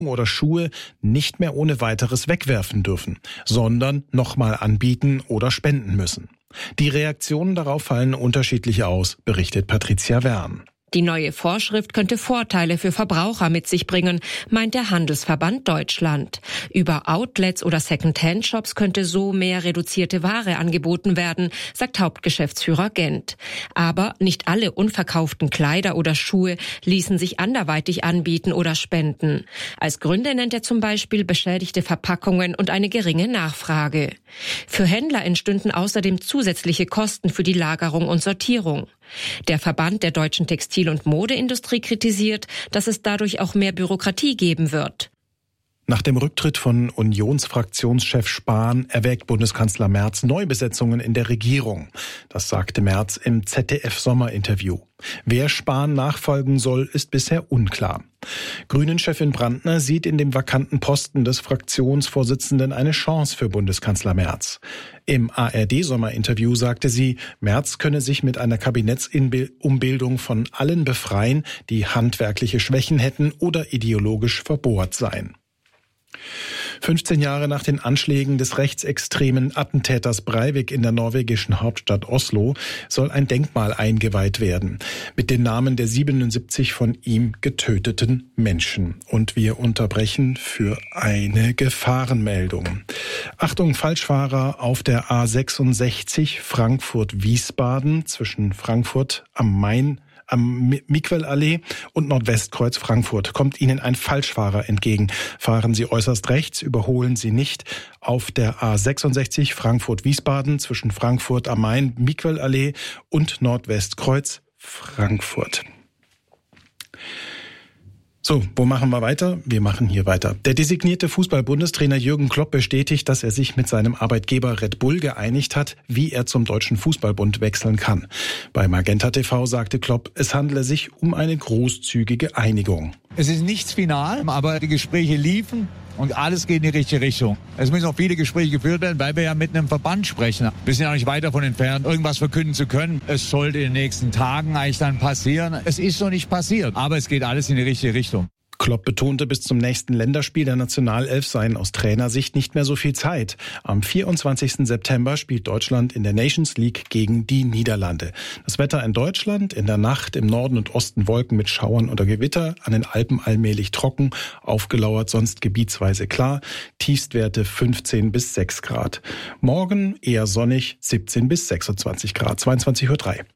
oder Schuhe nicht mehr ohne weiteres wegwerfen dürfen, sondern nochmal anbieten oder spenden müssen. Die Reaktionen darauf fallen unterschiedlich aus, berichtet Patricia Wern. Die neue Vorschrift könnte Vorteile für Verbraucher mit sich bringen, meint der Handelsverband Deutschland. Über Outlets oder Second-Hand-Shops könnte so mehr reduzierte Ware angeboten werden, sagt Hauptgeschäftsführer Gent. Aber nicht alle unverkauften Kleider oder Schuhe ließen sich anderweitig anbieten oder spenden. Als Gründe nennt er zum Beispiel beschädigte Verpackungen und eine geringe Nachfrage. Für Händler entstünden außerdem zusätzliche Kosten für die Lagerung und Sortierung. Der Verband der deutschen Textil- und Modeindustrie kritisiert, dass es dadurch auch mehr Bürokratie geben wird. Nach dem Rücktritt von Unionsfraktionschef Spahn erwägt Bundeskanzler Merz Neubesetzungen in der Regierung. Das sagte Merz im ZDF-Sommerinterview. Wer Spahn nachfolgen soll, ist bisher unklar. Grünen-Chefin Brandner sieht in dem vakanten Posten des Fraktionsvorsitzenden eine Chance für Bundeskanzler Merz. Im ARD-Sommerinterview sagte sie, Merz könne sich mit einer Kabinettsumbildung von allen befreien, die handwerkliche Schwächen hätten oder ideologisch verbohrt seien. 15 Jahre nach den Anschlägen des rechtsextremen Attentäters Breivik in der norwegischen Hauptstadt Oslo soll ein Denkmal eingeweiht werden mit den Namen der 77 von ihm getöteten Menschen. Und wir unterbrechen für eine Gefahrenmeldung. Achtung, Falschfahrer auf der A66 Frankfurt-Wiesbaden zwischen Frankfurt am Main am Miquelallee und Nordwestkreuz Frankfurt kommt Ihnen ein Falschfahrer entgegen. Fahren Sie äußerst rechts, überholen Sie nicht auf der A66 Frankfurt-Wiesbaden zwischen Frankfurt am Main, Miquelallee und Nordwestkreuz Frankfurt. So, wo machen wir weiter? Wir machen hier weiter. Der designierte Fußball-Bundestrainer Jürgen Klopp bestätigt, dass er sich mit seinem Arbeitgeber Red Bull geeinigt hat, wie er zum Deutschen Fußballbund wechseln kann. Bei Magenta TV sagte Klopp, es handle sich um eine großzügige Einigung. Es ist nichts final, aber die Gespräche liefen und alles geht in die richtige Richtung. Es müssen noch viele Gespräche geführt werden, weil wir ja mit einem Verband sprechen. Wir sind ja auch nicht weit davon entfernt, irgendwas verkünden zu können. Es sollte in den nächsten Tagen eigentlich dann passieren. Es ist noch nicht passiert, aber es geht alles in die richtige Richtung. Klopp betonte, bis zum nächsten Länderspiel der Nationalelf seien aus Trainersicht nicht mehr so viel Zeit. Am 24. September spielt Deutschland in der Nations League gegen die Niederlande. Das Wetter in Deutschland, in der Nacht im Norden und Osten Wolken mit Schauern oder Gewitter, an den Alpen allmählich trocken, aufgelauert, sonst gebietsweise klar, Tiefstwerte 15 bis 6 Grad. Morgen eher sonnig, 17 bis 26 Grad, 22:03 Uhr.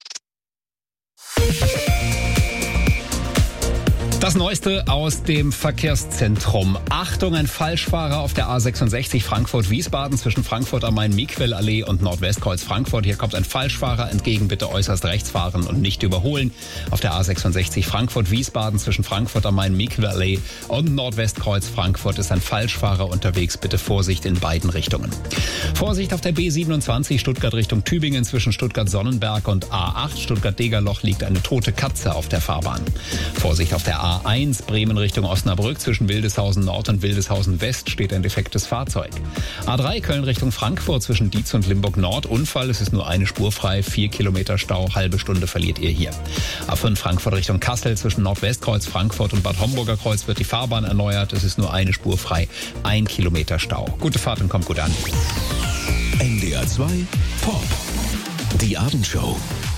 Das Neueste aus dem Verkehrszentrum. Achtung, ein Falschfahrer auf der A66 Frankfurt-Wiesbaden zwischen Frankfurt am Main-Miquelallee und Nordwestkreuz Frankfurt. Hier kommt ein Falschfahrer entgegen, bitte äußerst rechts fahren und nicht überholen. Auf der A66 Frankfurt-Wiesbaden zwischen Frankfurt am Main-Miquelallee und Nordwestkreuz Frankfurt ist ein Falschfahrer unterwegs. Bitte Vorsicht in beiden Richtungen. Vorsicht auf der B27 Stuttgart Richtung Tübingen zwischen Stuttgart-Sonnenberg und A8 Stuttgart-Degerloch liegt eine tote Katze auf der Fahrbahn. Vorsicht auf der A1 Bremen Richtung Osnabrück zwischen Wildeshausen Nord und Wildeshausen West steht ein defektes Fahrzeug. A3 Köln Richtung Frankfurt zwischen Dietz und Limburg Nord Unfall, es ist nur eine Spur frei, 4 Kilometer Stau, halbe Stunde verliert ihr hier. A5 Frankfurt Richtung Kassel zwischen Nordwestkreuz Frankfurt und Bad Homburger Kreuz wird die Fahrbahn erneuert, es ist nur eine Spur frei, 1 Kilometer Stau. Gute Fahrt und kommt gut an. NDR 2 Pop. Die Abendshow.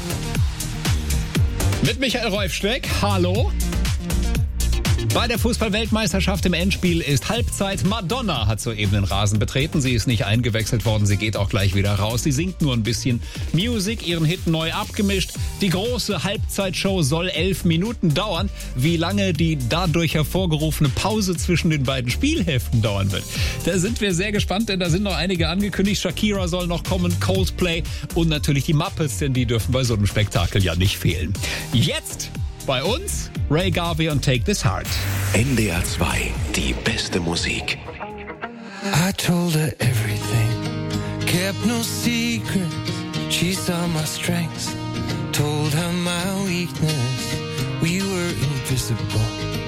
Mit Michael Reufsteck, hallo. Bei der Fußball-Weltmeisterschaft im Endspiel ist Halbzeit. Madonna hat soeben den Rasen betreten. Sie ist nicht eingewechselt worden, sie geht auch gleich wieder raus. Sie singt nur ein bisschen Music, ihren Hit neu abgemischt. Die große Halbzeitshow soll 11 Minuten dauern. Wie lange die dadurch hervorgerufene Pause zwischen den beiden Spielhälften dauern wird, da sind wir sehr gespannt, denn da sind noch einige angekündigt. Shakira soll noch kommen, Coldplay und natürlich die Muppets, denn die dürfen bei so einem Spektakel ja nicht fehlen. Jetzt bei uns Ray Garvey und Take This Heart. NDR 2, die beste Musik. I told her everything, kept no secrets. She saw my strengths, told her my weakness. We were invisible.